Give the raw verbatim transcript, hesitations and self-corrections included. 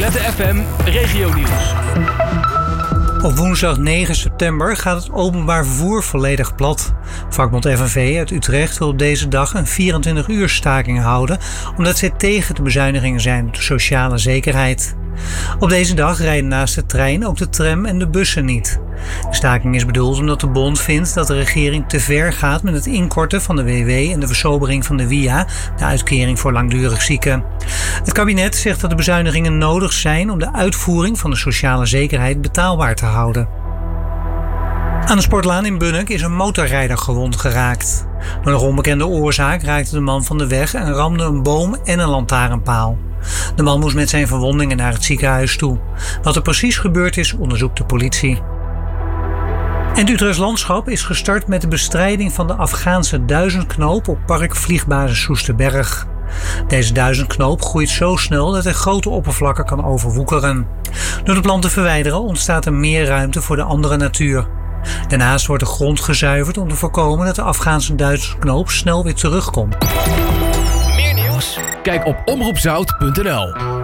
Roulette F M Regionieuws. Op woensdag negen september gaat het openbaar vervoer volledig plat. Vakbond F N V uit Utrecht wil op deze dag een vierentwintig uur staking houden, omdat zij tegen de bezuinigingen zijn op de sociale zekerheid. Op deze dag rijden naast de trein ook de tram en de bussen niet. De staking is bedoeld omdat de bond vindt dat de regering te ver gaat met het inkorten van de W W en de versobering van de W I A, de uitkering voor langdurig zieken. Het kabinet zegt dat de bezuinigingen nodig zijn om de uitvoering van de sociale zekerheid betaalbaar te houden. Aan de sportlaan in Bunnik is een motorrijder gewond geraakt. Door nog onbekende oorzaak raakte de man van de weg en ramde een boom en een lantaarnpaal. De man moest met zijn verwondingen naar het ziekenhuis toe. Wat er precies gebeurd is, onderzoekt de politie. En het Utrechts Landschap is gestart met de bestrijding van de Afghaanse duizendknoop op park Vliegbasis Soesterberg. Deze duizendknoop groeit zo snel dat hij grote oppervlakken kan overwoekeren. Door de plant te verwijderen ontstaat er meer ruimte voor de andere natuur. Daarnaast wordt de grond gezuiverd om te voorkomen dat de Afghaanse duizendknoop snel weer terugkomt. Meer nieuws? Kijk op omroep zout punt n l.